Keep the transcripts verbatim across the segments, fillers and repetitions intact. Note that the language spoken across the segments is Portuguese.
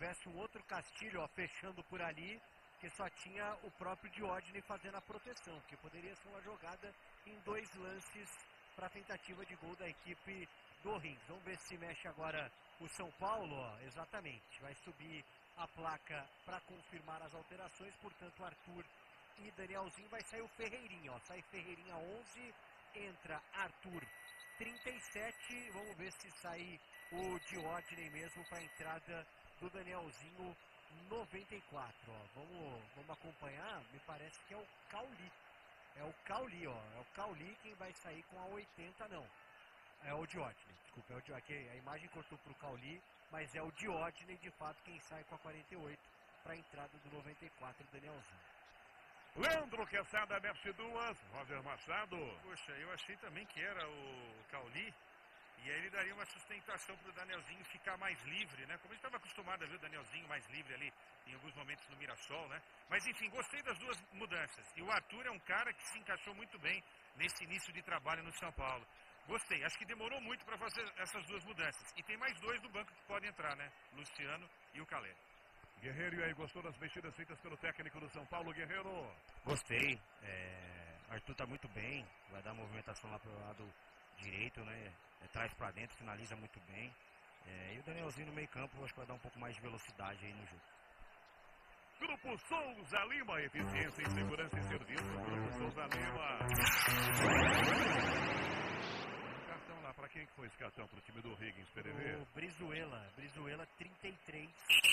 tivesse um outro Castilho, ó, fechando por ali, que só tinha o próprio Diógenes fazendo a proteção, que poderia ser uma jogada em dois lances para tentativa de gol da equipe do Rins. Vamos ver se mexe agora o São Paulo, ó, exatamente, vai subir a placa para confirmar as alterações, portanto Arthur e Danielzinho, vai sair o Ferreirinha, ó, sai Ferreirinha onze, entra Arthur trinta e sete, vamos ver se sai o Diógenes mesmo para a entrada do Danielzinho noventa e quatro, ó. Vamos, vamos acompanhar, me parece que é o Cauli, é o Cauli, ó, é o Cauli quem vai sair com a oitenta, não, é o Diógenes, desculpa, é o Diógenes, a imagem cortou para o Cauli, mas é o Diógenes de fato quem sai com a quarenta e oito para a entrada do noventa e quatro, Danielzinho. Leandro Quesada mexe duas, Roger Machado. Poxa, eu achei também que era o Cauli, e aí ele daria uma sustentação para o Danielzinho ficar mais livre, né? Como a gente estava acostumado a ver o Danielzinho mais livre ali em alguns momentos no Mirassol, né? Mas enfim, gostei das duas mudanças. E o Arthur é um cara que se encaixou muito bem nesse início de trabalho no São Paulo. Gostei, acho que demorou muito para fazer essas duas mudanças. E tem mais dois do banco que podem entrar, né? Luciano e o Calé. Guerreiro, e aí, gostou das mexidas feitas pelo técnico do São Paulo, Guerreiro? Gostei, é, Arthur tá muito bem, vai dar movimentação lá pro lado direito, né, é, traz pra dentro, finaliza muito bem, é, e o Danielzinho no meio campo, acho que vai dar um pouco mais de velocidade aí no jogo. Grupo Souza Lima, eficiência em segurança e serviço, Grupo Souza Lima. Cartão lá, pra quem que foi esse cartão? Pro time do Higgins, P D V? O Brizuela, Brizuela trinta e três,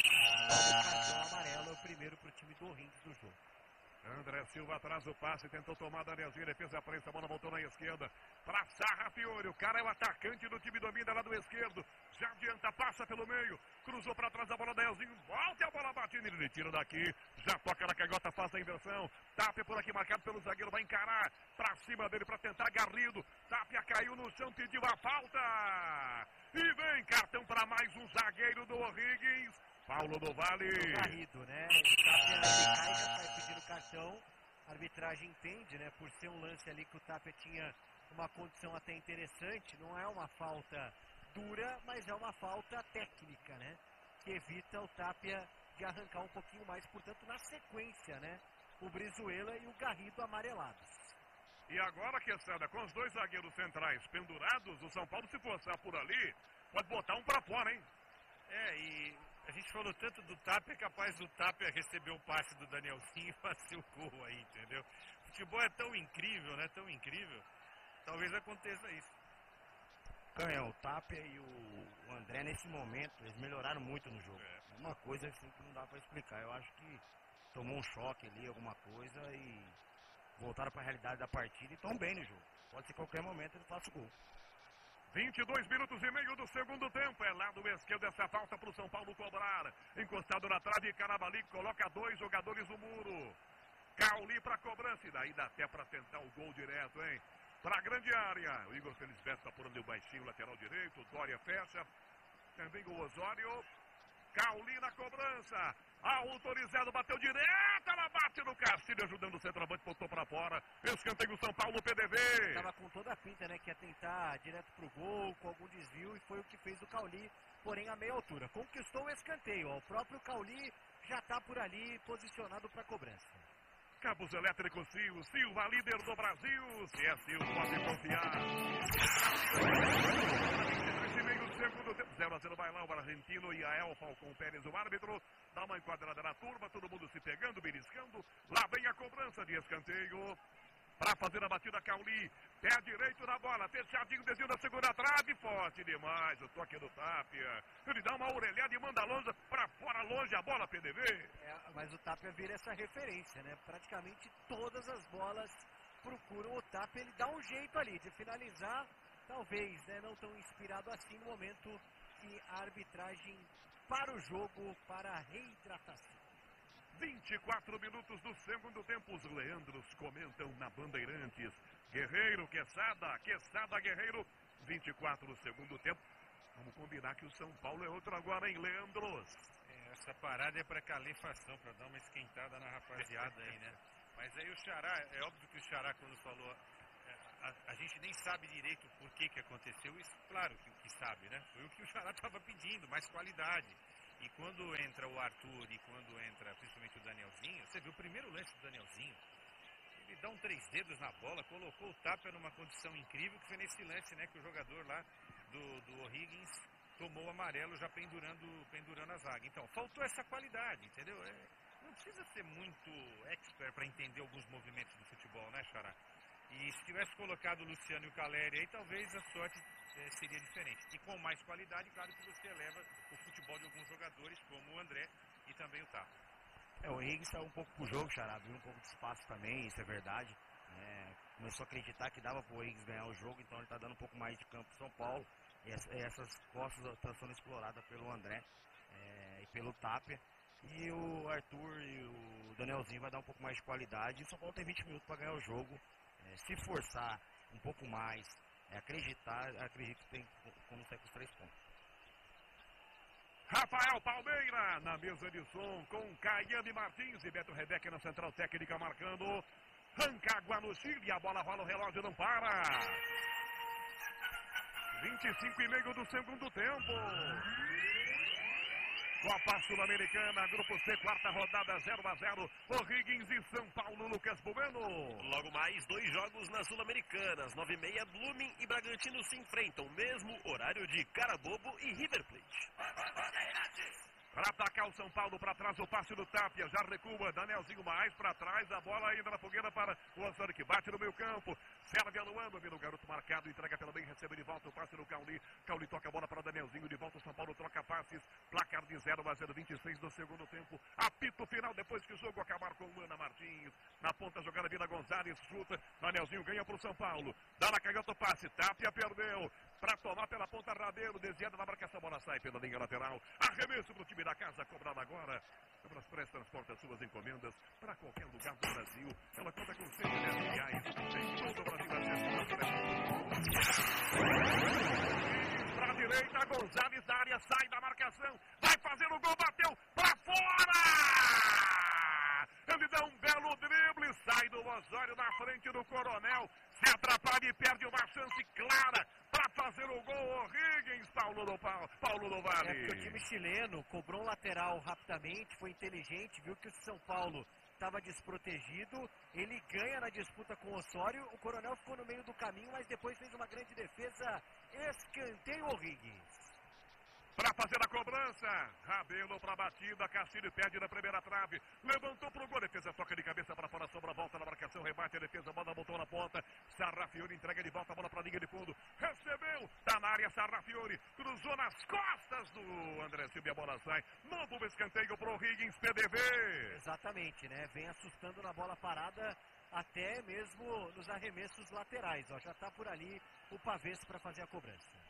o cartão amarelo é o primeiro pro time do Higgins do jogo. André Silva atrás do passe, tentou tomar Danielzinho, defesa prensa, a bola voltou na esquerda, pra Sarra Fiore, o cara é o atacante do time do Mida lá do esquerdo, já adianta, passa pelo meio, cruzou pra trás da bola, Danielzinho, volta e a bola bate nele, ele tira daqui, já toca na canhota, faz a inversão, Tapia por aqui marcado pelo zagueiro, vai encarar, pra cima dele pra tentar Garrido, Tapia caiu no chão, pediu a falta, e vem cartão pra mais um zagueiro do Higgins, Paulo do Vale. O Garrido, né? O Tapia ele cai, já sai pedindo cartão. A arbitragem entende, né? Por ser um lance ali que o Tapia tinha uma condição até interessante. Não é uma falta dura, mas é uma falta técnica, né? Que evita o Tapia de arrancar um pouquinho mais. Portanto, na sequência, né? O Brizuela e o Garrido amarelados. E agora, Quesada, com os dois zagueiros centrais pendurados, o São Paulo, se forçar por ali, pode botar um pra fora, hein? É, e a gente falou tanto do Tapia, é capaz do Tapia receber o passe do Danielzinho e fazer o gol aí, entendeu? O futebol é tão incrível, né? Tão incrível. Talvez aconteça isso. Canhão, o Tapia e o André, nesse momento, eles melhoraram muito no jogo. É. Uma coisa assim que não dá pra explicar. Eu acho que tomou um choque ali, alguma coisa, e voltaram pra realidade da partida e estão bem no jogo. Pode ser qualquer momento ele faça o gol. vinte e dois minutos e meio do segundo tempo. É lado esquerdo essa falta para o São Paulo cobrar. Encostado na trave, Carabali coloca dois jogadores no muro. Cauli para cobrança. E daí dá até para tentar o gol direto, hein? Para a grande área. O Igor Felisberto está por onde o baixinho, lateral direito. Dória fecha. Também o Osório. Cauli na cobrança. Autorizado, bateu direto, ela bate no Castilho, ajudando o centroavante, botou pra fora. Escanteio São Paulo, P D V. Tava com toda a pinta, né, que ia tentar direto pro gol, com algum desvio, e foi o que fez o Cauli, porém a meia altura. Conquistou o escanteio, ó. O próprio Cauli já tá por ali, posicionado pra cobrança. Cabos elétricos Sil, Silva, líder do Brasil. Se é Sil, pode confiar. Nesse meio segundo tempo, zero a zero bailão, o argentino e a El Falcão Pérez, o árbitro. Dá uma enquadrada na turma, todo mundo se pegando, beliscando. Lá vem a cobrança de escanteio. Para fazer a batida, Cauli. Pé direito na bola, fechadinho, desceu da segunda trave. Forte demais o toque do Tapia. Ele dá uma orelhada e manda longe, para fora, longe a bola, P D V. É, mas o Tapia vira essa referência, né? Praticamente todas as bolas procuram o Tapia. Ele dá um jeito ali de finalizar, talvez, né? Não tão inspirado assim no momento que a arbitragem para o jogo, para a reidratação. vinte e quatro minutos do segundo tempo, os Leandros comentam na Bandeirantes. Guerreiro, Quesada, Quesada, Guerreiro, vinte e quatro do segundo tempo. Vamos combinar que o São Paulo é outro agora, hein, Leandros? É, essa parada é para calefação, para dar uma esquentada na rapaziada aí, né? Mas aí o Xará, é óbvio que o Xará, quando falou, a, a gente nem sabe direito por que que aconteceu isso. Claro que, que sabe, né? Foi o que o Xará estava pedindo, mais qualidade. E quando entra o Arthur e quando entra principalmente o Danielzinho, você viu o primeiro lance do Danielzinho, ele dá um três dedos na bola, colocou o Tapia numa condição incrível, que foi nesse lance, né, que o jogador lá do, do O'Higgins tomou o amarelo já pendurando, pendurando a zaga. Então, faltou essa qualidade, entendeu? É, não precisa ser muito expert para entender alguns movimentos do futebol, né, Xará? E se tivesse colocado o Luciano e o Caleri aí, talvez a sorte é, seria diferente. E com mais qualidade, claro que você eleva o futebol de alguns jogadores, como o André e também o Tato. É, o Higgins saiu um pouco pro jogo, Xará, abriu um pouco de espaço também, isso é verdade. É, começou a acreditar que dava pro Higgins ganhar o jogo, então ele tá dando um pouco mais de campo pro São Paulo. E essa, essas costas estão sendo exploradas pelo André é, e pelo Tapia. E o Arthur e o Danielzinho vai dar um pouco mais de qualidade. E o São Paulo tem vinte minutos para ganhar o jogo. É, se forçar um pouco mais, é, acreditar, acredito que tem como sair com os três pontos. Rafael Palmeira na mesa de som com Caiane Martins e Beto Rebeca na central técnica marcando Rancagua no Chile. A bola rola, o relógio não para. vinte e cinco e meio do segundo tempo. Copa Sul-Americana, Grupo C, quarta rodada, zero a zero. O'Higgins e São Paulo, Lucas Bueno. Logo mais, dois jogos nas Sul-Americanas. nove e meia, Blooming e Bragantino se enfrentam. Mesmo horário de Carabobo e River Plate. Para atacar o São Paulo, para trás o passe do Tapia, já recua, Danielzinho mais para trás, a bola ainda na fogueira para o Osório que bate no meio campo, serve a Luano, vira o garoto marcado, entrega pelo bem, recebe de volta o passe do Cauli, Cauli toca a bola para o Danielzinho, de volta o São Paulo troca passes, placar de zero a zero, vinte e seis do segundo tempo, apito final depois que o jogo acabar com o Ana Martins, na ponta jogada Vila Gonzalez, chuta, Danielzinho ganha para o São Paulo, dá na canhota o passe, Tapia perdeu, para tomar pela ponta Rabelo, desviada na marca, essa bola sai pela linha lateral, arremesso para o time da casa, cobrado agora. Câmaras Press transporta suas encomendas para qualquer lugar do Brasil. Ela conta com cento e dez reais. Em todo o Brasil, para a direita, Gonzalez da área, sai da marcação, vai fazer o gol, bateu para fora! Ele dá um belo drible, sai do Osório na frente do Coronel, se atrapalha e perde uma chance clara para fazer o gol. O'Higgins, Paulo do, Paulo do Vale. É porque o time chileno cobrou um lateral rapidamente, foi inteligente, viu que o São Paulo estava desprotegido, ele ganha na disputa com o Osório, o Coronel ficou no meio do caminho, mas depois fez uma grande defesa, escanteio O'Higgins. Para fazer a cobrança, Rabelo para a batida, Castilho perde na primeira trave, levantou para o gol, defesa toca de cabeça para fora, sobra, volta na marcação, rebate a defesa, bola botou na ponta, Sarrafiori entrega de volta a bola para a linha de fundo, recebeu, está na área Sarrafiori, cruzou nas costas do André Silva e a bola sai, novo escanteio para o Higgins, P D V. Exatamente, né, vem assustando na bola parada, até mesmo nos arremessos laterais, ó, já está por ali o Pavês para fazer a cobrança.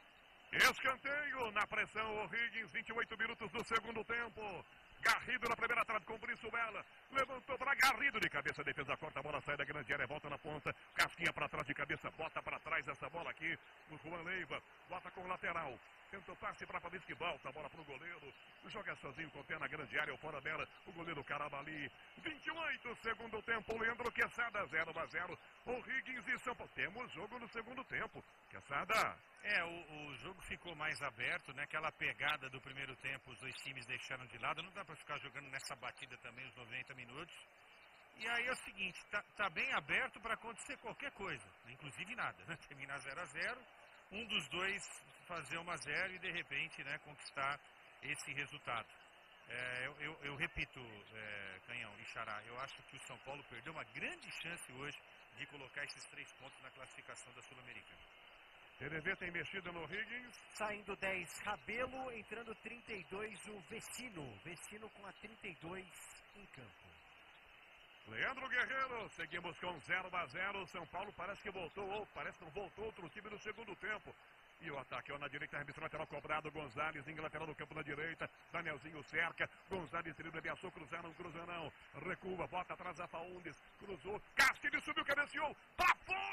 Escanteio na pressão, O'Higgins, vinte e oito minutos do segundo tempo. Garrido na primeira trave com Brizuela. Levantou para Garrido de cabeça, defesa corta, a bola sai da grande área, volta na ponta. Casquinha para trás de cabeça, bota para trás essa bola aqui. O Juan Leiva bota com o lateral. Tenta o passe para Fabrício que volta, a bola para o goleiro. Joga sozinho com o pé na grande área, ou fora dela. O goleiro Carabali. vinte e oito, segundo tempo. Leandro Quesada, zero a zero. O'Higgins e São Paulo. Temos jogo no segundo tempo. Quesada. É, o, o jogo ficou mais aberto, né? Aquela pegada do primeiro tempo, os dois times deixaram de lado. Não dá para ficar jogando nessa batida também os noventa minutos. E aí é o seguinte, tá, tá bem aberto para acontecer qualquer coisa, inclusive nada, né? Terminar zero a zero, um dos dois fazer uma zero e de repente, né, conquistar esse resultado. É, eu, eu, eu repito, é, Canhão e Xará, eu acho que o São Paulo perdeu uma grande chance hoje de colocar esses três pontos na classificação da Sul-Americana. T D V tem mexido no Higgins. Saindo dez, Rabelo, entrando trinta e dois, o Vecino. Vecino com a trinta e dois em campo. Leandro Guerreiro, seguimos com zero a zero. São Paulo parece que voltou, ou parece que não voltou outro time no segundo tempo. E o ataque ó, na direita, arremesso lateral cobrado, Gonzalez, em lateral no campo na direita, Danielzinho cerca, Gonzalez dribla, ameaçou, cruzar, não cruza não, recua, bota atrás a Faundes, cruzou, Castilho subiu, cabeceou, pra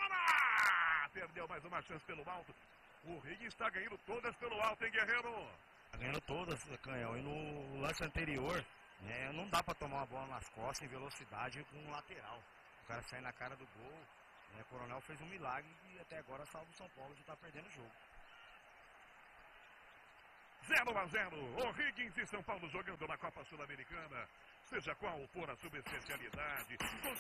fora! Perdeu mais uma chance pelo alto, o Higgins está ganhando todas pelo alto, hein, Guerreiro? Está ganhando todas, Canhão, e no lance anterior, né, não dá para tomar uma bola nas costas em velocidade com um lateral, o cara sai na cara do gol, né, o Coronel fez um milagre e até agora salva o São Paulo de estar perdendo o jogo. zero a zero. O'Higgins e São Paulo jogando na Copa Sul-Americana. Seja qual for a subespecialidade.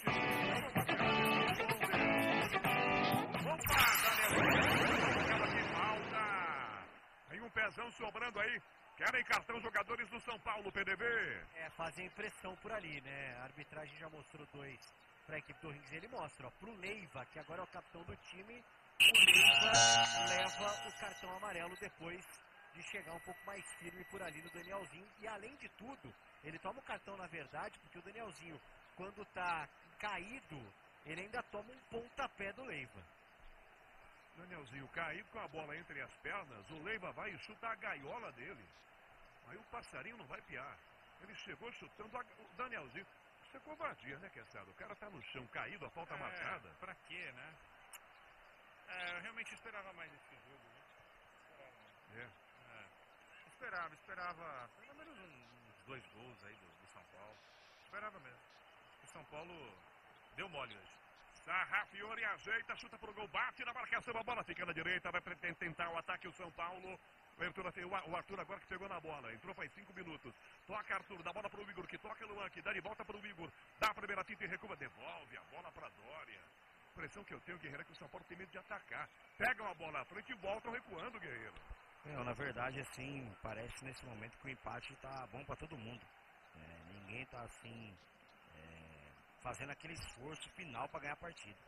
Opa, Daniel. Aquela que falta. Tem um pezão sobrando aí. Querem cartão jogadores do São Paulo, P D B. É, fazem pressão por ali, né? A arbitragem já mostrou dois para a equipe do O'Higgins. Ele mostra, ó, pro Leiva, que agora é o capitão do time. O Leiva leva o cartão amarelo depois de chegar um pouco mais firme por ali no Danielzinho. E além de tudo, ele toma o cartão na verdade, porque o Danielzinho, quando tá caído, ele ainda toma um pontapé do Leiva. Danielzinho caído com a bola entre as pernas, o Leiva vai e chuta a gaiola dele. Aí o passarinho não vai piar. Ele chegou chutando a... o Danielzinho. Isso é covardia, né, Queçado? O cara tá no chão caído, a falta é, marcada. Pra quê, né? É, eu realmente esperava mais esse jogo, né? Esperava. É. É. Esperava, esperava pelo menos um, uns dois gols aí do, do São Paulo. Esperava mesmo. O São Paulo deu mole hoje. Sarrafiori ajeita, chuta pro gol, bate na marcação, a bola fica na direita, vai tentar o ataque o São Paulo. O Arthur agora que pegou na bola, entrou faz cinco minutos. Toca Arthur, dá bola pro Igor, que toca Luan, que dá de volta pro Igor. Dá a primeira tinta e recua, devolve a bola pra Dória. A impressão que eu tenho, Guerreiro, é que o São Paulo tem medo de atacar. Pegam a bola à frente e voltam recuando, Guerreiro. Não, na verdade, assim, parece nesse momento que o empate tá bom pra todo mundo. É, ninguém tá assim, é, fazendo aquele esforço final pra ganhar a partida.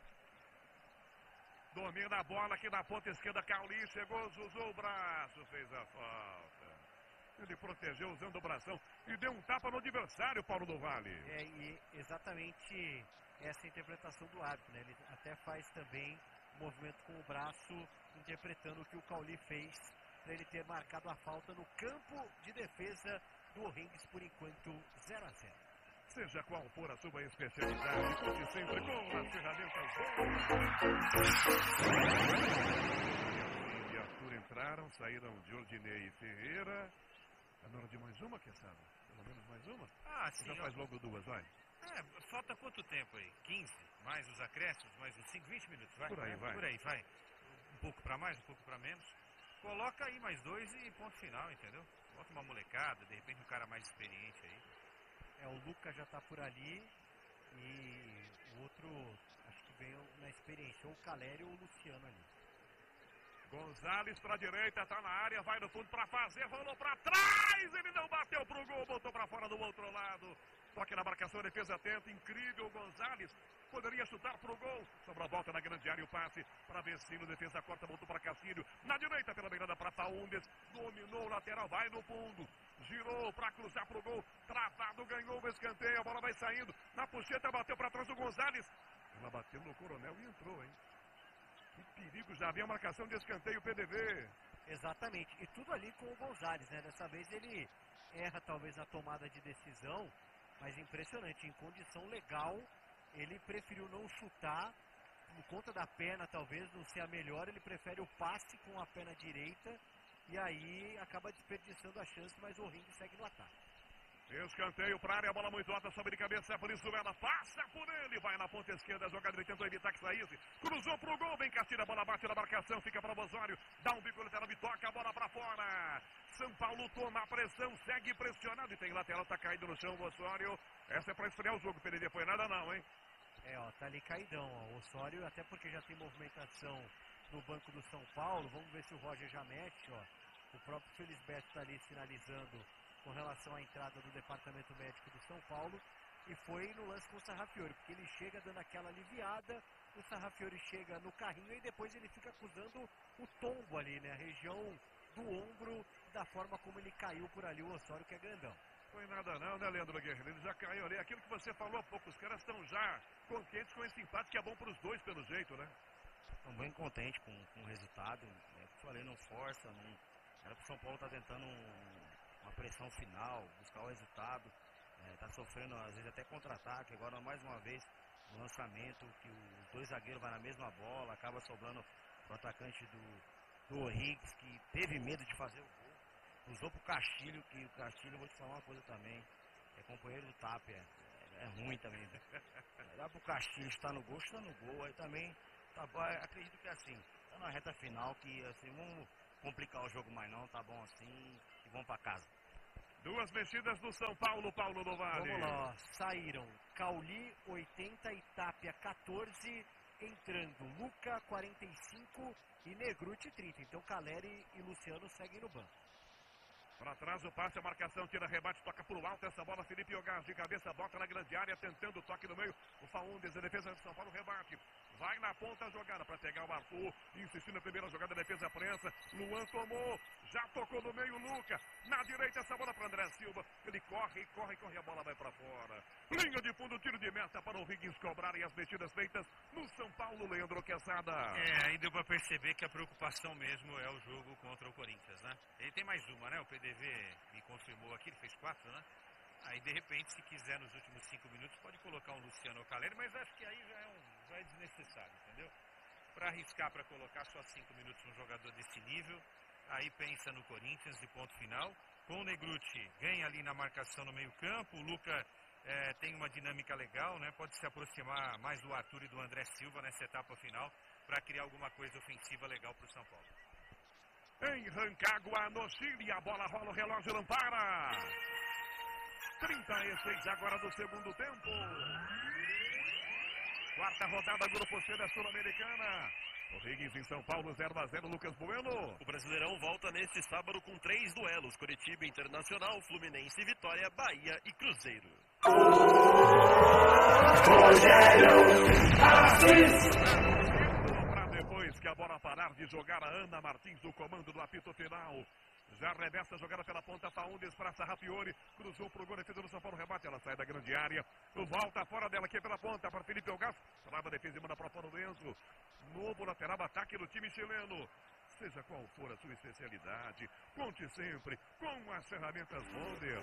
Domina a bola aqui na ponta esquerda, Cauli, chegou, usou o braço, fez a falta. Ele protegeu usando o bração e deu um tapa no adversário, Paulo do Vale. É, e exatamente essa interpretação do árbitro, né? Ele até faz também um movimento com o braço, interpretando o que o Cauli fez, para ele ter marcado a falta no campo de defesa do O'Higgins, por enquanto zero a zero. Seja qual for a sua especialidade, conte sempre com as ferramentas e Arthur entraram, saíram de Ordinei e Ferreira. É na hora de mais uma, Queçada? Pelo menos mais uma? Ah, sim. Já faz logo duas, vai. É, falta quanto tempo aí? quinze? Mais os acréscimos, mais uns cinco, vinte minutos, vai? Por aí, é, vai. Por aí, vai. Um pouco pra mais, um pouco pra menos. Coloca aí mais dois e ponto final, entendeu? Bota uma molecada, de repente um cara mais experiente aí. É, o Lucas já tá por ali e o outro, acho que veio na experiência, ou o Calério ou o Luciano ali. Gonzalez pra direita, tá na área, vai no fundo pra fazer, rolou pra trás, ele não bateu pro gol, botou pra fora do outro lado. Toque na marcação, defesa atenta, incrível, Gonzalez poderia chutar pro gol. Sobra a volta na grande área, o passe para Vecino, defesa corta, voltou para Castilho. Na direita, pela beirada para Faúndes, dominou o lateral, vai no fundo. Girou para cruzar pro gol, travado, ganhou o escanteio, a bola vai saindo. Na puxeta, bateu para trás o Gonzalez. Ela bateu no Coronel e entrou, hein? Que perigo, já havia marcação de escanteio, P D V. Exatamente, e tudo ali com o Gonzalez, né? Dessa vez ele erra talvez na tomada de decisão, mas impressionante, em condição legal, ele preferiu não chutar, por conta da perna talvez não ser a melhor, ele prefere o passe com a perna direita, e aí acaba desperdiçando a chance, mas o O'Higgins segue no ataque. Escanteio para a área, bola muito alta, sobe de cabeça, por isso ela passa por ele, vai na ponta esquerda, a jogadora tentou evitar que saísse, cruzou pro gol, vem Castilho, a bola bate na marcação, fica para o Osório, dá um bico lateral e toca a bola para fora. São Paulo toma a pressão, segue pressionado e tem lateral, tá caído no chão o Osório. Essa é para esfriar o jogo, P D D, foi nada não, hein? É, ó, tá ali caidão, ó, o Osório, até porque já tem movimentação no banco do São Paulo, vamos ver se o Roger já mexe, ó. O próprio Felisberto tá ali sinalizando com relação à entrada do departamento médico do São Paulo, e foi no lance com o Sarrafiori, porque ele chega dando aquela aliviada, o Sarrafiori chega no carrinho e depois ele fica acusando o tombo ali, né, a região do ombro, da forma como ele caiu por ali, o Osório, que é grandão. Foi nada não, né, Leandro Guerreiro? Ele já caiu ali, aquilo que você falou há pouco, os caras estão já contentes com esse empate, que é bom para os dois, pelo jeito, né? Estão bem contentes com, com o resultado, é, falei, não força, não, era para o São Paulo estar tá tentando um, uma pressão final, buscar o resultado, está é, sofrendo às vezes até contra-ataque, agora mais uma vez no lançamento, que os dois zagueiros vão na mesma bola, acaba sobrando o atacante do, do O'Higgins, que teve medo de fazer o gol, usou pro Castilho, que o Castilho, eu vou te falar uma coisa também, é companheiro do Tapia, é, é ruim também, né? Dá pro Castilho estar no gol, está no gol, aí também, tá, acredito que assim, tá na reta final, que assim, vamos complicar o jogo mais não, tá bom assim, e vão para casa. Duas mexidas do São Paulo, Paulo do Vale. Vamos lá, ó. Saíram Cauli, oitenta e Tapia, quatorze. Entrando Luca, quarenta e cinco e Negruti, trinta. Então Caleri e Luciano seguem no banco. Para trás o passe, a marcação, tira rebate, toca pro alto essa bola, Felipe Ogás de cabeça, bota na grande área, tentando o toque no meio, o Faúndes, a defesa de São Paulo, rebate, vai na ponta a jogada para pegar o Arthur, insistindo na primeira jogada, defesa prensa, Luan tomou, já tocou no meio, Luca, na direita essa bola para André Silva, ele corre, corre, corre, a bola vai para fora, linha de fundo, tiro de meta para o Higgins cobrar e as metidas feitas no São Paulo, Leandro Quesada. É, aí deu para perceber que a preocupação mesmo é o jogo contra o Corinthians, né? Ele tem mais uma, né? O P D V me confirmou aqui, ele fez quatro, né? Aí, de repente, se quiser, nos últimos cinco minutos, pode colocar um Luciano Caleri, mas acho que aí já é, um, já é desnecessário, entendeu? Para arriscar, para colocar só cinco minutos um jogador desse nível, aí pensa no Corinthians de ponto final. Com o Negruti, ganha ali na marcação no meio campo, o Luca é, tem uma dinâmica legal, né? Pode se aproximar mais do Arthur e do André Silva nessa etapa final, para criar alguma coisa ofensiva legal para o São Paulo. Em Rancagua, no Chile, a bola rola, o relógio não para. trinta e seis agora do segundo tempo. Quarta rodada, Grupo C da Sul-Americana. O Higgins em São Paulo, zero a zero, Lucas Bueno. O Brasileirão volta neste sábado com três duelos: Coritiba, Internacional, Fluminense, Vitória, Bahia e Cruzeiro. Para depois que a bola parar de jogar, a Ana Martins do comando do apito final. Já arremessa a jogada pela ponta, Faúndes para Sarrafiori, cruzou pro gol, defesa do São Paulo, rebate, ela sai da grande área, volta fora dela aqui pela ponta, para Felipe Ogás, trava a defesa e manda para fora o Enzo, novo lateral, ataque do time chileno. Seja qual for a sua especialidade, conte sempre com as ferramentas Wonder.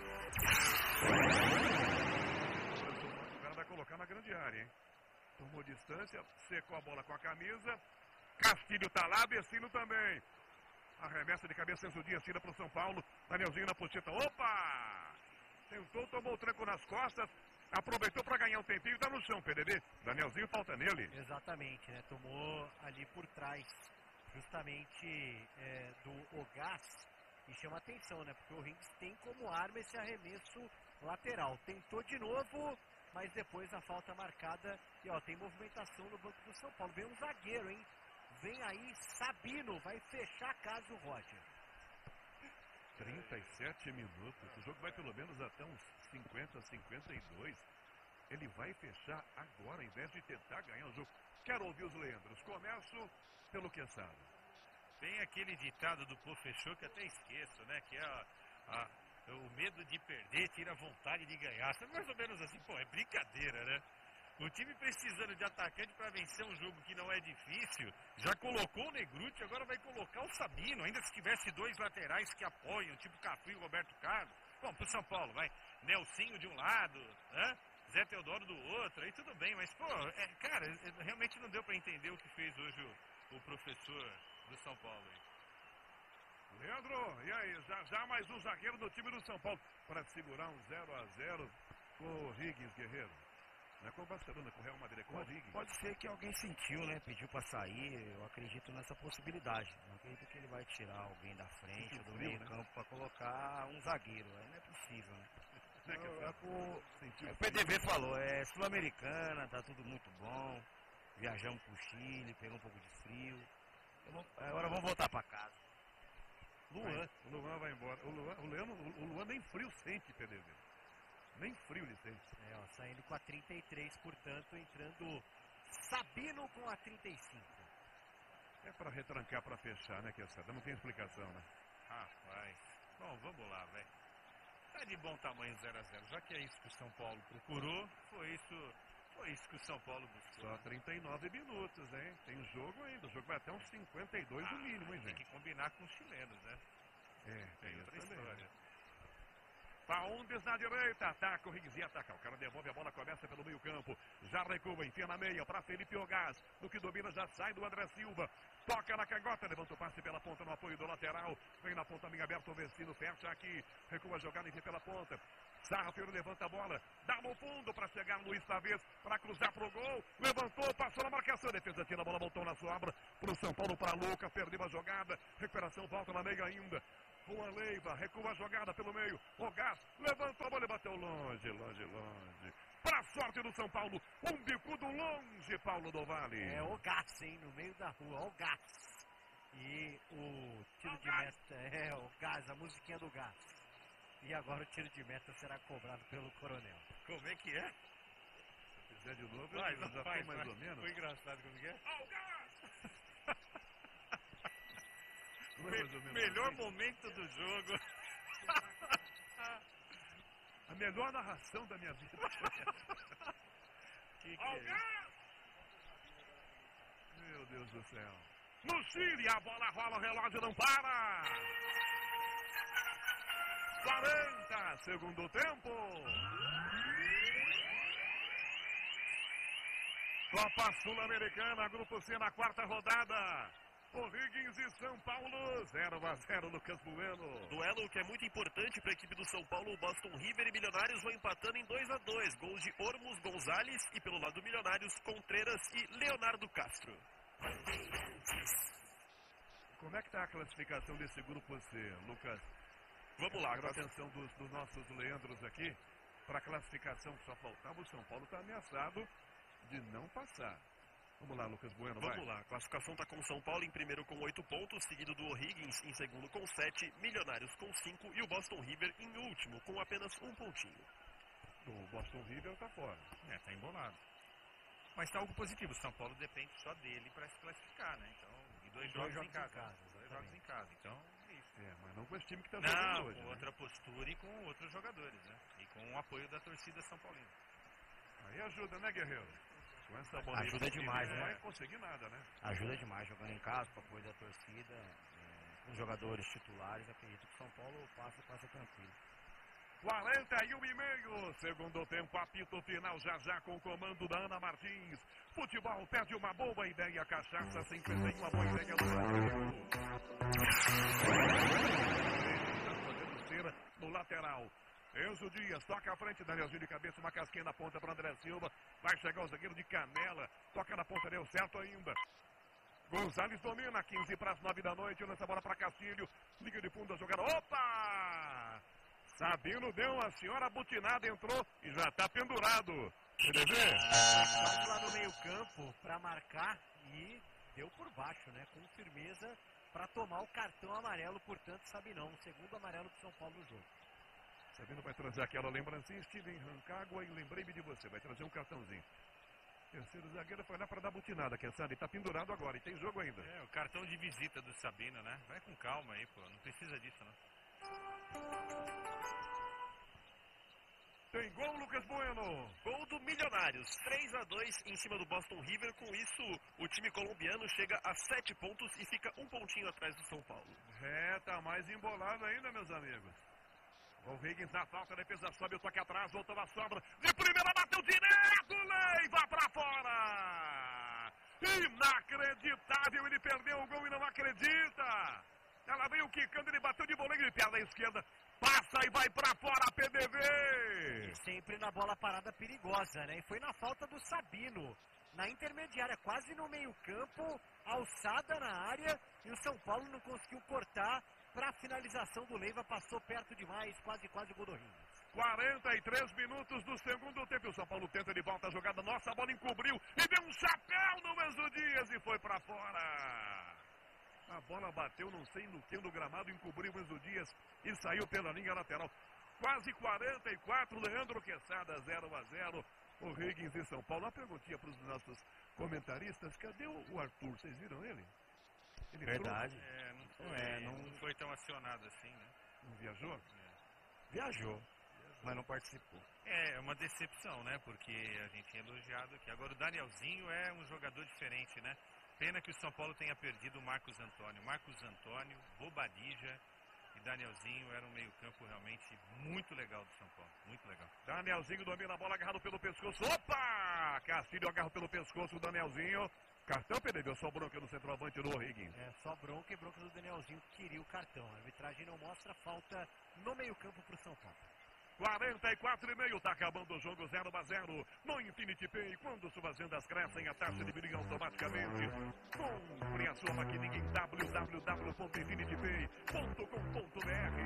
O cara vai colocar na grande área, hein? Tomou distância, secou a bola com a camisa, Castilho tá lá, Vecino também. Arremessa de cabeça, Enzo Dias, tira para o São Paulo. Danielzinho na pocheta. Opa! Tentou, tomou o tranco nas costas. Aproveitou para ganhar um tempinho. Está no chão, P D D. Danielzinho falta nele. Exatamente, né? Tomou ali por trás, justamente é, do Ogás. E chama atenção, né? Porque o Higgins tem como arma esse arremesso lateral. Tentou de novo, mas depois a falta marcada. E ó, tem movimentação no banco do São Paulo. Vem um zagueiro, hein? Vem aí Sabino, vai fechar a casa o Roger. trinta e sete minutos, o jogo vai pelo menos até uns cinquenta, cinquenta e dois. Ele vai fechar agora, em vez de tentar ganhar o jogo. Quero ouvir os Leandros. Começo pelo que sabe. Tem aquele ditado do Pô Fechou que até esqueço, né? Que é a, a, o medo de perder tira a vontade de ganhar. É mais ou menos assim, pô, é brincadeira, né? O time precisando de atacante para vencer um jogo que não é difícil, já colocou o Negruti, agora vai colocar o Sabino, ainda se tivesse dois laterais que apoiam, tipo Cafu e Roberto Carlos. Bom, pro São Paulo, vai, Nelsinho de um lado, né? Zé Teodoro do outro, aí tudo bem, mas, pô, é, cara, realmente não deu para entender o que fez hoje o, o professor do São Paulo aí. Leandro, e aí, já, já mais um zagueiro do time do São Paulo para segurar um zero a zero com o Higgins, Guerreiro. Não é com o Barcelona, com o Real Madrid, é com Pode, o Higgins. pode ser que alguém sentiu, né? Pediu para sair. Eu acredito nessa possibilidade. Eu acredito que ele vai tirar alguém da frente, Sentiu do frio, meio né? campo, para colocar um zagueiro. Aí não é possível, né? Não é que Eu- é por- sentiu é, o frio. P D V falou, é sul-americana, tá tudo muito bom. Viajamos pro Chile, pegou um pouco de frio. Eu vou- agora vamos voltar para casa. Luan, o Luan vai embora. O Luan, o Luan, o Luan nem frio sente, P D V. Nem frio ele sente. É, ó, saindo com a trinta e três, portanto, entrando Sabino com a trinta e cinco. É para retrancar, para fechar, né, Quesada? Não tem explicação, né? Rapaz, bom, vamos lá, velho. Tá de bom tamanho zero a zero, já que é isso que o São Paulo procurou, foi isso, foi isso que o São Paulo buscou. Só trinta e nove minutos, hein? Tem jogo ainda. O jogo vai até uns cinquenta e dois no Ah, mínimo, hein, tem gente? que combinar com os chilenos, né? É, Tem outra isso também, história. né? Faúndes na direita, ataca o Higgins e ataca. O cara devolve a bola, começa pelo meio campo. Já recua, enfia na meia para Felipe Ogás. No que domina já sai do André Silva. Toca na canhota, levanta o passe pela ponta no apoio do lateral. Vem na ponta, minha aberta, o Vecino fecha aqui. Recua a jogada, enfia pela ponta. Sarra, Fiori levanta a bola. Dá no fundo para chegar Luiz Pavês para cruzar pro gol. Levantou, passou na marcação. Defesa tira a bola, voltou na sobra. Pro São Paulo, para Luca. Perdeu a jogada. Recuperação, volta na meia ainda. com a Leiva, recua a jogada pelo meio, o Gás levantou a bola e bateu longe, longe, longe. Para sorte do São Paulo, um bicudo longe, Paulo do Vale. É o Gás, hein, no meio da rua, ó o Gás. E o tiro de meta, é o Gás, a musiquinha do Gás. E agora o tiro de meta será cobrado pelo Coronel. Como é que é? Se fizer de novo, Vai, eu não já faz, tô mais vai. ou menos. Foi engraçado como que é? Ao Gás! Não é Me- mais ou menos melhor assim? momento do jogo. A melhor narração da minha vida. Que que Ao é isso? Gás! Meu Deus do céu. No Chile, a bola rola, o relógio não para. quarenta, segundo tempo. Copa Sul-Americana, Grupo C na quarta rodada. O'Higgins e São Paulo, zero a zero, Lucas Bueno. Duelo que é muito importante para a equipe do São Paulo. O Boston River e Milionários vão empatando em dois a dois. Gols de Ormus Gonzalez e pelo lado do Milionários, Contreras e Leonardo Castro. Como é que está a classificação desse Grupo C, Lucas? Vamos lá, Agora a class- atenção dos, dos nossos Leandros aqui. Para a classificação só faltava, o São Paulo está ameaçado de não passar. Vamos lá, Lucas Bueno, vai. Vamos lá, a classificação está com o São Paulo em primeiro com oito pontos, seguido do O'Higgins em segundo com sete, Milionários com cinco e o Boston River em último com apenas um pontinho. O Boston River está fora. É, tá embolado. Mas tá algo positivo. O São Paulo depende só dele para se classificar, né? Então, e dois, Dois jogos, jogos em casa. em casa, Dois exatamente. jogos em casa. Então, é isso. É, mas não com esse time que está jogando Não, hoje. com né? outra postura e com outros jogadores, né? E com o apoio da torcida São Paulina. Aí ajuda, né, Guerreiro? Com essa bola aí, Ajuda demais, não né? vai conseguir nada, né? Ajuda demais jogando em casa, com o apoio da torcida, é, com os jogadores titulares. Acredito que o São Paulo passa, passa tranquilo. quarenta e um e meio, segundo tempo, apito final já já com o comando da Ana Martins. Futebol perde uma boa ideia, cachaça sempre tem uma boa ideia no Brasil. Fazendo cera no lateral. Enzo Dias, toca à frente, Danielzinho de cabeça, uma casquinha na ponta para André Silva. Vai chegar o zagueiro de Canela, toca na ponta, deu certo ainda. Gonzalez domina, quinze para as nove da noite, lança a bola para Castilho, liga de fundo a jogada, opa! Sabino deu uma senhora butinada, entrou e já está pendurado. P D V? Quase lá no meio campo para marcar e deu por baixo, né? Com firmeza para tomar o cartão amarelo, portanto, Sabinão, o segundo amarelo do São Paulo no jogo. Sabino vai trazer aquela lembrancinha, estive em Rancagua e lembrei-me de você, vai trazer um cartãozinho. Terceiro zagueiro foi lá para dar butinada, quem sabe, está pendurado agora e tem jogo ainda. É, o cartão de visita do Sabino, né? Vai com calma aí, pô. Não precisa disso, não. Tem gol, Lucas Bueno. Gol do Milionários, três a dois em cima do Boston River. Com isso, o time colombiano chega a sete pontos e fica um pontinho atrás do São Paulo. É, tá mais embolado ainda, meus amigos. O Higgins na falta, a defesa sobe, o toque atrás, voltou a sobra. De primeira, bateu direto, Leiva pra fora. Inacreditável, ele perdeu o gol e não acredita. Ela veio quicando, ele bateu de voleio de perna esquerda. Passa e vai pra fora, P D V. Sempre na bola parada perigosa, né? E foi na falta do Sabino, na intermediária, quase no meio campo, alçada na área, e o São Paulo não conseguiu cortar para a finalização do Leiva, passou perto demais, quase, quase o gol do Higgins. quarenta e três minutos do segundo tempo, o São Paulo tenta de volta a jogada, nossa, a bola encobriu, e deu um chapéu no Enzo Dias e foi pra fora. A bola bateu, não sei no que, no gramado, encobriu o Enzo Dias e saiu pela linha lateral. Quase quarenta e quatro, Leandro Quesada, zero a zero. O Higgins e São Paulo. Uma perguntinha para os nossos comentaristas, cadê o Arthur? Vocês viram ele? Ele Verdade. É, não foi, É, não... não- foi tão acionado assim, né? trouxe- Não viajou? Viajou, mas não participou. É, é uma decepção, né? Porque a gente tinha elogiado aqui. Agora o Danielzinho é um jogador diferente, né? Pena que o São Paulo tenha perdido o Marcos Antônio. Marcos Antônio, Bobadilla e Danielzinho era um meio-campo realmente muito legal do São Paulo. Muito legal. Danielzinho domina a bola, agarrado pelo pescoço. Opa! Castilho agarra pelo pescoço o Danielzinho. Cartão, P D V, só bronca no centroavante do Higgins. É, só bronca e bronca do Danielzinho que queria o cartão. A arbitragem não mostra falta no meio campo para o São Paulo. quarenta e quatro e meio, tá acabando o jogo, zero a zero no Infinity Pay. Quando suas vendas crescem, a taxa diminui automaticamente. Compre a sua maquininha em w w w ponto infinity pay ponto com ponto b r.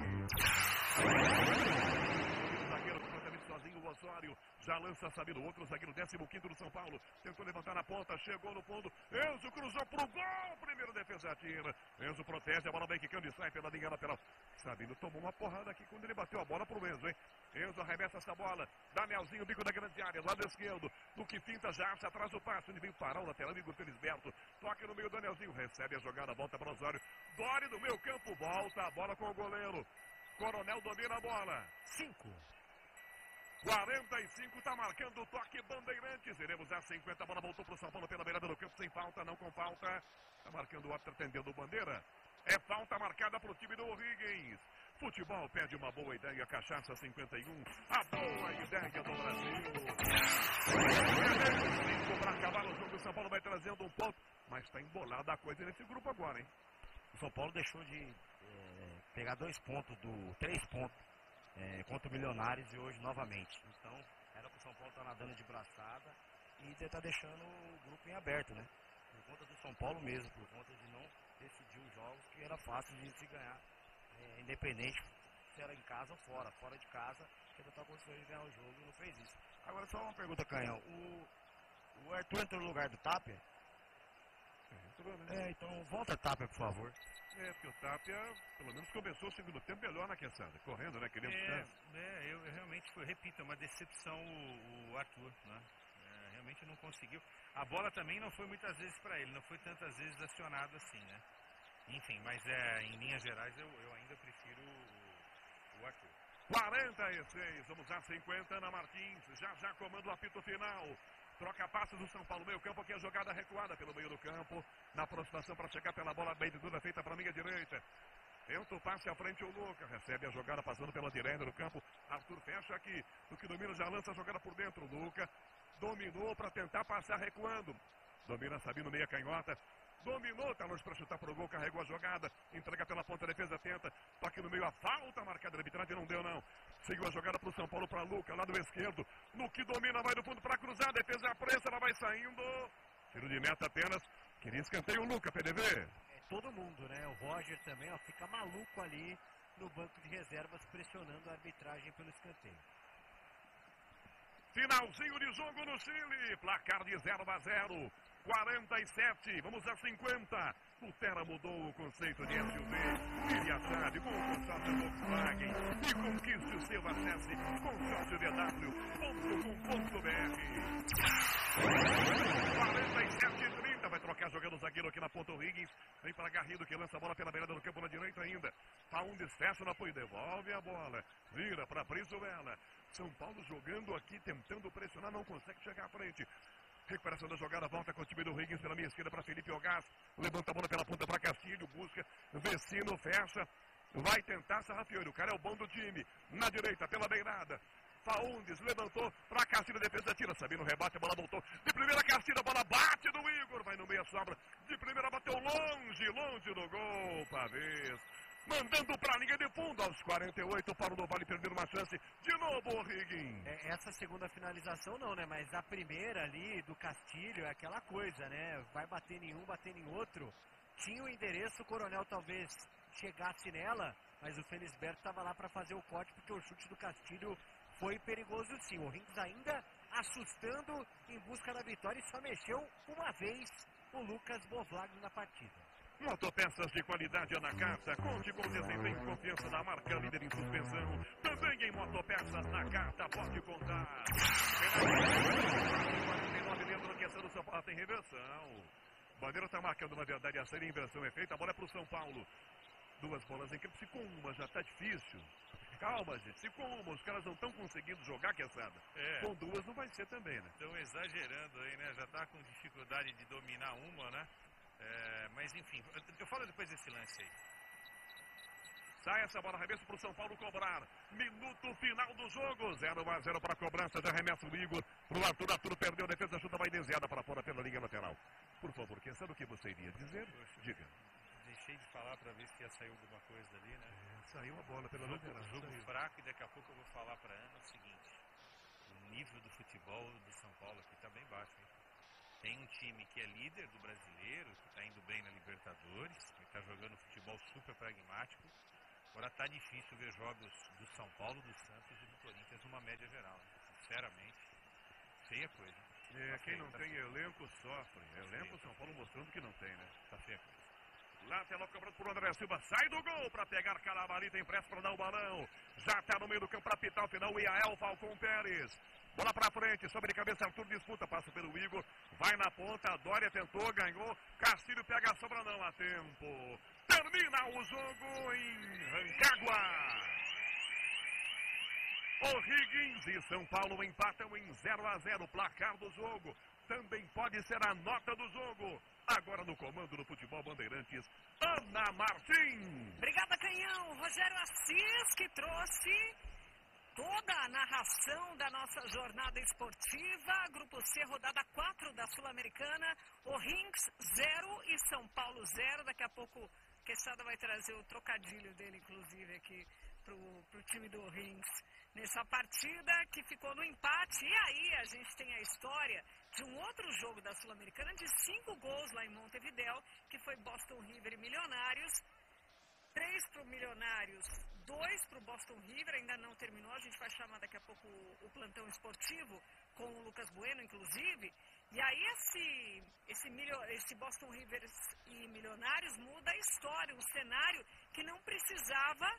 O zagueiro completamente sozinho, o Osório já lança Sabino, outro zagueiro, décimo quinto do São Paulo, tentou levantar na ponta, chegou no fundo, Enzo cruzou pro gol, primeiro defesa atira, Enzo protege, a bola vem quicando e sai pela linha lateral. Sabino tomou uma porrada aqui quando ele bateu a bola pro Enzo, hein? Enzo arremessa essa bola, Danielzinho, bico da grande área, lado esquerdo, do que finta já acha atrás do passo, ele veio parar o lateral, Igor Felisberto, toca no meio, Danielzinho recebe a jogada, volta para Osório, Dori no meio campo, volta a bola com o goleiro, Coronel domina a bola. Cinco. quarenta e cinco, tá marcando o toque Bandeirantes. Iremos a cinquenta, a bola voltou pro São Paulo pela beirada do campo, sem falta, não com falta. Tá marcando o outro, atendendo o bandeira. É falta marcada pro time do O'Higgins. Futebol pede uma boa ideia, Cachaça cinquenta e um. A boa ideia do Brasil. cinco para acabar o jogo, o São Paulo vai trazendo um ponto. Mas tá embolada a coisa nesse grupo agora, hein? O São Paulo deixou de é, pegar dois pontos, do três pontos é, contra o Milionários e hoje novamente. Então, era para o São Paulo estar tá nadando de braçada e estar deixando o grupo em aberto, né? Por conta do São Paulo mesmo, por conta de não decidir os jogos, que era fácil de se ganhar, é, independente se era em casa ou fora. Fora de casa, que ele estava conseguindo ganhar o jogo e não fez isso. Agora, só uma pergunta, Canhão. O, o Arthur entrou no lugar do Tapia? É, então volta a Tapia, por favor. É, porque o Tapia, pelo menos, começou o segundo tempo melhor na queçada, correndo, né, querendo é, é, eu, eu realmente, foi, repito, é uma decepção o, o Arthur, né? É, realmente não conseguiu. A bola também não foi muitas vezes para ele, não foi tantas vezes acionado assim, né? Enfim, mas é, em linhas gerais eu, eu ainda prefiro o, o Arthur. quarenta e seis, vamos a cinquenta na Martins, já já comanda o apito final. Troca passos do São Paulo, meio campo, aqui a jogada recuada pelo meio do campo, na aproximação para chegar pela bola, bem de tudo feita para a linha direita. Tenta o passe à frente, o Luca, recebe a jogada passando pela direita do campo, Arthur fecha aqui, o que domina já lança a jogada por dentro, o Luca dominou para tentar passar recuando, domina Sabino, meia canhota, dominou, tá longe para chutar pro gol, carregou a jogada, entrega pela ponta, a defesa tenta, toque no meio, a falta marcada da arbitragem, não deu não. Seguiu a jogada pro São Paulo, para Luca, lado esquerdo, no que domina, vai do fundo para cruzar, defesa pressa, ela vai saindo, tiro de meta apenas, queria escanteio o Luca, P D V. É, todo mundo, né, o Roger também, ó, fica maluco ali no banco de reservas, pressionando a arbitragem pelo escanteio. Finalzinho de jogo no Chile, placar de zero a zero. quarenta e sete, vamos a cinquenta. O Terra mudou o conceito de S U V. Vire a chave com o consórcio Volkswagen e conquiste o seu. Acesse consórcio d w ponto com ponto b r. quarenta e sete e trinta, vai trocar jogando o zagueiro aqui na ponta, o Higgins. Vem para Garrido, que lança a bola pela beirada do campo na direita ainda. Faundes fecha no apoio, devolve a bola. Vira para Brizuela. São Paulo jogando aqui, tentando pressionar, não consegue chegar à frente. Recuperação da jogada, volta com o time do Higgins pela minha esquerda para Felipe Ogás. Levanta a bola pela ponta para Castilho, busca, Vecino fecha, vai tentar Sarrafiori. O cara é o bom do time. Na direita, pela beirada. Faundes levantou para Castilho, defesa tira. Sabino rebate, a bola voltou. De primeira, Castilho, a bola bate do Igor. Vai no meio, sobra. De primeira, bateu longe, longe do gol. Pavês. Mandando para a linha de fundo aos quarenta e oito, para o do Vale perder uma chance. De novo o Higgins. É, essa segunda finalização não, né? Mas a primeira ali do Castilho é aquela coisa, né? Vai bater em um, bater em outro. Tinha o endereço, o Coronel talvez chegasse nela, mas o Felisberto estava lá para fazer o corte, porque o chute do Castilho foi perigoso sim. O Higgins ainda assustando em busca da vitória e só mexeu uma vez o Lucas Bovlagno na partida. Motopeças de qualidade Anacata. Conte com desempenho e confiança da marca líder em suspensão. Também em motopeças Nakata, pode contar. quarenta e nove, lembra que essa do São Paulo tem reversão. Bandeira está marcando, na verdade, a série inversão é feita. A bola é para o São Paulo. Duas bolas em campo. Se com uma já está difícil. Calma, gente. Se com uma os caras não estão conseguindo jogar, quesada. É. Com duas não vai ser também, né? Estão exagerando aí, né? Já está com dificuldade de dominar uma, né? É, mas enfim, eu falo depois desse lance aí. Sai essa bola, arremesso para o São Paulo cobrar. Minuto final do jogo. zero a zero para a cobrança de arremesso do Igor. Para o Arthur. Arthur perdeu a defesa, chuta vai desviada para fora pela linha lateral. Por favor, quem sabe o que você iria dizer? Poxa, diga. Deixei deixei de falar para ver se ia sair alguma coisa ali, né? É, saiu uma bola pela jogo, lateral. Jogo saiu. fraco, e daqui a pouco eu vou falar para Ana o seguinte: o nível do futebol do São Paulo aqui tá bem baixo, hein? Tem um time que é líder do brasileiro, que está indo bem na Libertadores, que está jogando futebol super pragmático. Agora tá difícil ver jogos do São Paulo, do Santos e do Corinthians numa média geral, né? Sinceramente, feia coisa. É, tá quem feio, não tá tem feio. elenco sofre. Tá Elenco feio. São Paulo mostrando que não tem, né? Tá feia coisa. Lateral cobrado por André Silva, sai do gol para pegar Calabarita, tem pressa para dar o balão. Já está no meio do campo para apitar o final, o Iael Falcão Pérez. Bola para frente, sobre cabeça, Arthur disputa, passa pelo Igor, vai na ponta, Dória tentou, ganhou, Castilho pega a sobra, não há tempo. Termina o jogo em Rancagua. O'Higgins e São Paulo empatam em zero a zero, placar do jogo. Também pode ser a nota do jogo. Agora no comando do Futebol Bandeirantes, Ana Martins. Obrigada, Canhão. Rogério Assis, que trouxe toda a narração da nossa jornada esportiva. Grupo C, rodada quatro da Sul-Americana. O'Higgins zero e São Paulo zero. Daqui a pouco o Quesada vai trazer o trocadilho dele, inclusive, aqui pro, pro time do O'Higgins. Nessa partida que ficou no empate. E aí a gente tem a história de um outro jogo da Sul-Americana de cinco gols lá em Montevidéu, que foi Boston River e Milionários. Três para o Milionários, dois para o Boston River, ainda não terminou. A gente vai chamar daqui a pouco o, o plantão esportivo com o Lucas Bueno, inclusive. E aí esse, esse, milio, esse Boston River e Milionários muda a história, um cenário que não precisava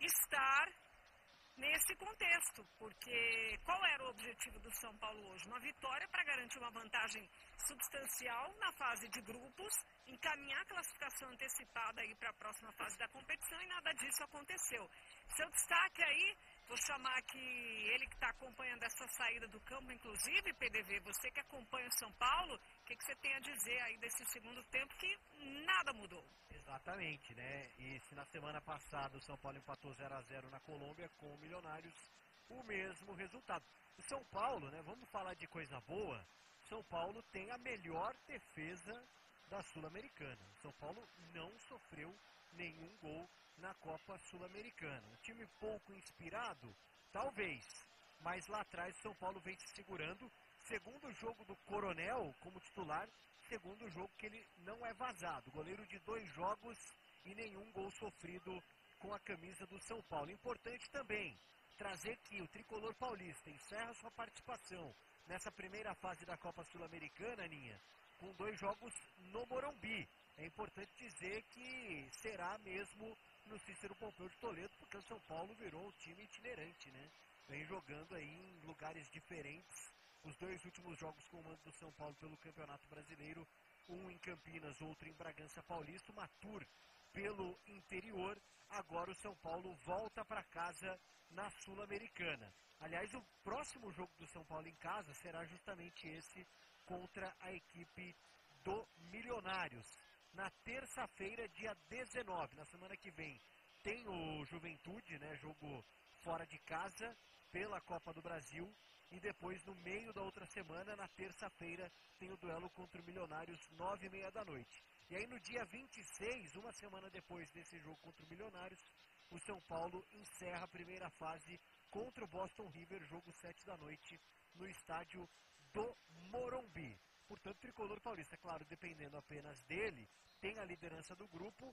estar nesse contexto, porque qual era o objetivo do São Paulo hoje? Uma vitória para garantir uma vantagem substancial na fase de grupos, encaminhar a classificação antecipada aí para a próxima fase da competição, e nada disso aconteceu. Seu destaque aí, vou chamar aqui ele que está acompanhando essa saída do campo, inclusive, P D V, você que acompanha o São Paulo, o que, que você tem a dizer aí desse segundo tempo que nada mudou? Exatamente, né? E se na semana passada o São Paulo empatou zero a zero na Colômbia com o Milionários, o mesmo resultado. O São Paulo, né? Vamos falar de coisa boa. São Paulo tem a melhor defesa da Sul-Americana. O São Paulo não sofreu nenhum gol na Copa Sul-Americana. Um time pouco inspirado, talvez, mas lá atrás o São Paulo vem se segurando. Segundo jogo do Coronel como titular, segundo jogo que ele não é vazado. Goleiro de dois jogos e nenhum gol sofrido com a camisa do São Paulo. Importante também trazer que o tricolor paulista encerra sua participação nessa primeira fase da Copa Sul-Americana, Aninha, com dois jogos no Morumbi. É importante dizer que será mesmo no Cícero Pompeu de Toledo, porque o São Paulo virou um time itinerante, né? Vem jogando aí em lugares diferentes. Os dois últimos jogos com o mando do São Paulo pelo Campeonato Brasileiro, um em Campinas, outro em Bragança Paulista, uma tour pelo interior. Agora o São Paulo volta para casa na Sul-Americana. Aliás, o próximo jogo do São Paulo em casa será justamente esse contra a equipe do Milionários. Na terça-feira, dia dezenove, na semana que vem, tem o Juventude, né, jogo fora de casa pela Copa do Brasil. E depois, no meio da outra semana, na terça-feira, tem o duelo contra o Milionários, nove e meia da noite. E aí, no dia vinte e seis, uma semana depois desse jogo contra o Milionários, o São Paulo encerra a primeira fase contra o Boston River, jogo sete da noite, no estádio do Morumbi. Portanto, o tricolor paulista, claro, dependendo apenas dele, tem a liderança do grupo.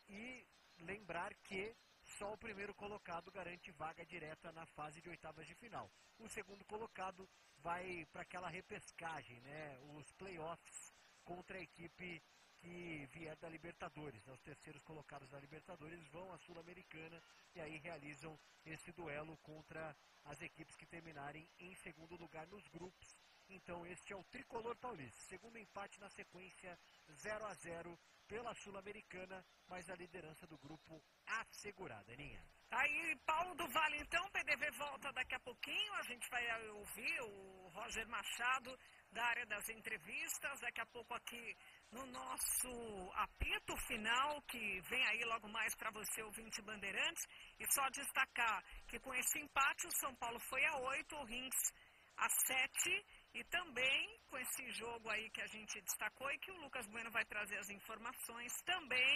E lembrar que só o primeiro colocado garante vaga direta na fase de oitavas de final. O segundo colocado vai para aquela repescagem, né? Os playoffs contra a equipe que vier da Libertadores, né? Os terceiros colocados da Libertadores vão à Sul-Americana e aí realizam esse duelo contra as equipes que terminarem em segundo lugar nos grupos. Então este é o tricolor paulista, segundo empate na sequência, zero a zero pela Sul-Americana, mas a liderança do grupo assegurada, Aninha. Tá aí, Paulo do Vale, então, o P D V volta daqui a pouquinho, a gente vai ouvir o Roger Machado da área das entrevistas, daqui a pouco aqui no nosso apito final, que vem aí logo mais para você, ouvinte Bandeirantes, e só destacar que com esse empate o São Paulo foi a oito, o Rins a sete, e também com esse jogo aí que a gente destacou e que o Lucas Bueno vai trazer as informações, também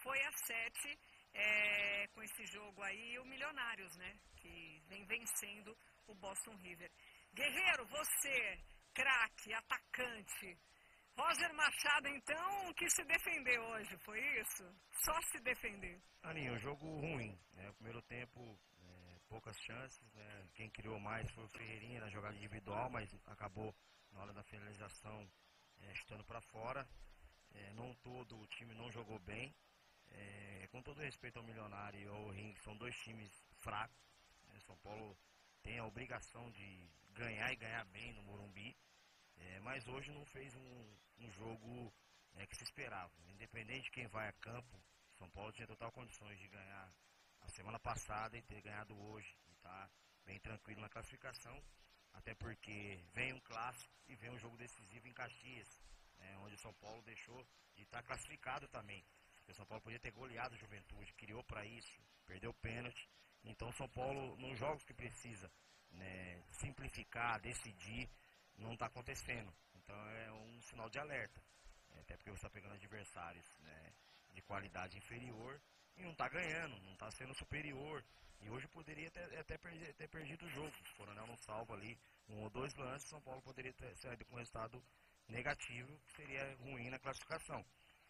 foi a sete é, com esse jogo aí, o Milionários, né? Que vem vencendo o Boston River. Guerreiro, você, craque, atacante. Roger Machado, então, que se defender hoje, foi isso? Só se defender. Aninho, um jogo ruim, né? O primeiro tempo, é, poucas chances, né? Quem criou mais foi o Ferreirinha na jogada individual, mas acabou na hora da finalização é, chutando para fora. É, não todo o time não jogou bem. É, com todo respeito ao Milionário e ao Ring, são dois times fracos. Né? São Paulo tem a obrigação de ganhar e ganhar bem no Morumbi. É, mas hoje não fez um, um jogo é, que se esperava. Independente de quem vai a campo, São Paulo tinha total condições de ganhar a semana passada e ter ganhado hoje. E tá bem tranquilo na classificação, até porque vem um clássico e vem um jogo decisivo em Caxias, né, onde o São Paulo deixou de estar classificado também. O São Paulo podia ter goleado a Juventude, criou para isso, perdeu o pênalti. Então o São Paulo, nos jogos que precisa, né, simplificar, decidir, não está acontecendo. Então é um sinal de alerta. É, até porque você está pegando adversários, né, de qualidade inferior e não está ganhando, não está sendo superior. E hoje poderia ter, até perder, ter perdido o jogo. Se o Coronel não salva ali um ou dois lances, São Paulo poderia ter saído com um resultado negativo, que seria ruim na classificação.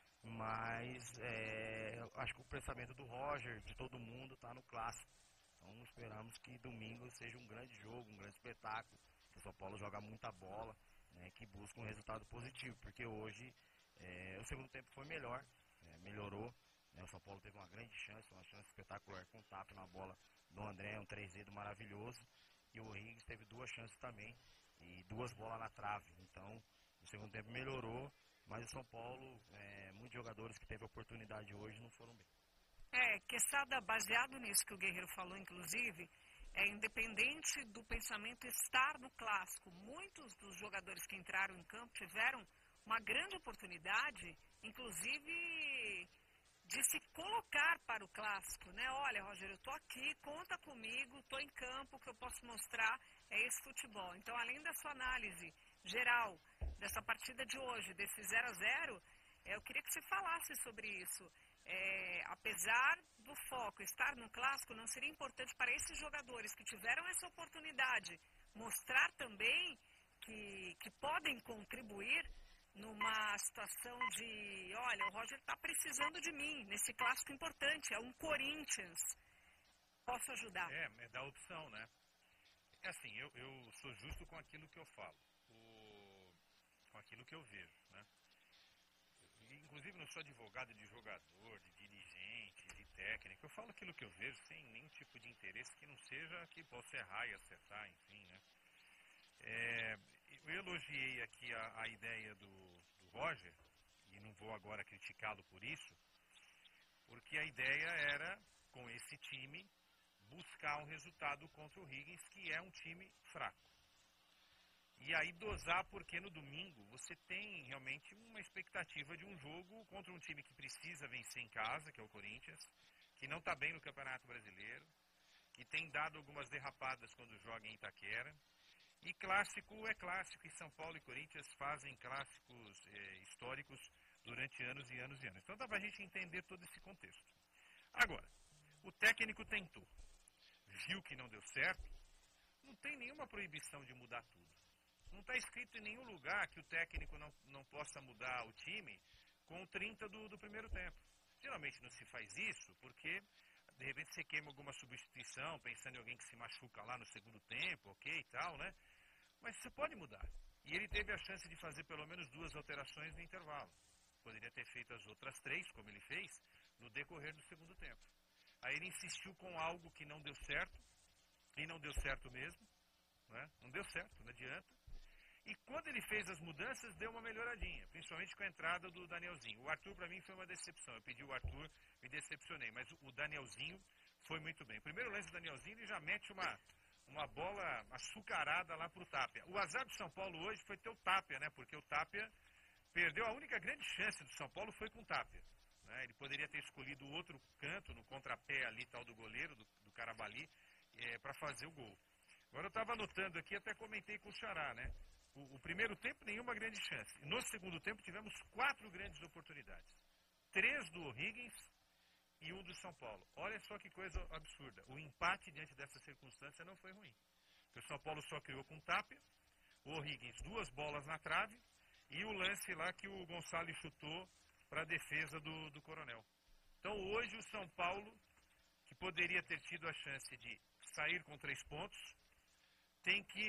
Mas é, acho que o pensamento do Roger, de todo mundo, está no clássico. Então esperamos que domingo seja um grande jogo, um grande espetáculo. Que o São Paulo joga muita bola, né, que busca um resultado positivo, porque hoje é, o segundo tempo foi melhor, é, melhorou, né, o São Paulo teve uma grande chance, uma chance espetacular com o tapa na bola do André, um três D do maravilhoso, e o Higgs teve duas chances também, e duas bolas na trave. Então o segundo tempo melhorou, mas o São Paulo, é, muitos jogadores que teve oportunidade hoje não foram bem. É, Quesada, baseado nisso que o Guerreiro falou, inclusive, é independente do pensamento estar no clássico. Muitos dos jogadores que entraram em campo tiveram uma grande oportunidade, inclusive de se colocar para o clássico, né? Olha, Rogério, eu tô aqui, conta comigo, tô em campo, o que eu posso mostrar é esse futebol. Então, além da sua análise geral dessa partida de hoje, desse zero a zero, é, eu queria que você falasse sobre isso. É, apesar do foco estar no clássico, não seria importante para esses jogadores que tiveram essa oportunidade mostrar também que, que podem contribuir numa situação de, olha, o Roger está precisando de mim nesse clássico importante, é um Corinthians, posso ajudar? É, é da opção, né? É assim, eu, eu sou justo com aquilo que eu falo, o, com aquilo que eu vejo, né? Inclusive não sou advogado de jogador, de dirigente, de técnico. Eu falo aquilo que eu vejo sem nenhum tipo de interesse que não seja que possa errar e acertar, enfim, né? É, eu elogiei aqui a, a ideia do, do Roger, e não vou agora criticá-lo por isso, porque a ideia era, com esse time, buscar um resultado contra o Higgins, que é um time fraco. E aí dosar, porque no domingo você tem realmente uma expectativa de um jogo contra um time que precisa vencer em casa, que é o Corinthians, que não está bem no Campeonato Brasileiro, que tem dado algumas derrapadas quando joga em Itaquera. E clássico é clássico, e São Paulo e Corinthians fazem clássicos eh, históricos durante anos e anos e anos. Então dá para a gente entender todo esse contexto. Agora, o técnico tentou, viu que não deu certo, não tem nenhuma proibição de mudar tudo. Não está escrito em nenhum lugar que o técnico não, não possa mudar o time com trinta do, do primeiro tempo. Geralmente não se faz isso porque, de repente, você queima alguma substituição, pensando em alguém que se machuca lá no segundo tempo, ok e tal, né? Mas você pode mudar. E ele teve a chance de fazer pelo menos duas alterações no intervalo. Poderia ter feito as outras três, como ele fez, no decorrer do segundo tempo. Aí ele insistiu com algo que não deu certo, e não deu certo mesmo, né? Não deu certo, não adianta. E quando ele fez as mudanças, deu uma melhoradinha, principalmente com a entrada do Danielzinho. O Arthur, para mim, foi uma decepção. Eu pedi o Arthur, me decepcionei, mas o Danielzinho foi muito bem. O primeiro lance do Danielzinho, ele já mete uma, uma bola açucarada lá para o Tapia. O azar do São Paulo hoje foi ter o Tapia, né? Porque o Tapia perdeu a única grande chance do São Paulo foi com o Tapia. Né? Ele poderia ter escolhido o outro canto, no contrapé ali, tal do goleiro, do, do Carabali, é, para fazer o gol. Agora eu estava anotando aqui, até comentei com o Xará, né? O, o primeiro tempo, nenhuma grande chance. No segundo tempo, tivemos quatro grandes oportunidades. Três do Higgins e um do São Paulo. Olha só que coisa absurda. O empate diante dessa circunstância não foi ruim. Porque o São Paulo só criou com o Tapia, o O'Higgins duas bolas na trave e o lance lá que o Gonçalves chutou para a defesa do, do Coronel. Então hoje o São Paulo, que poderia ter tido a chance de sair com três pontos, tem que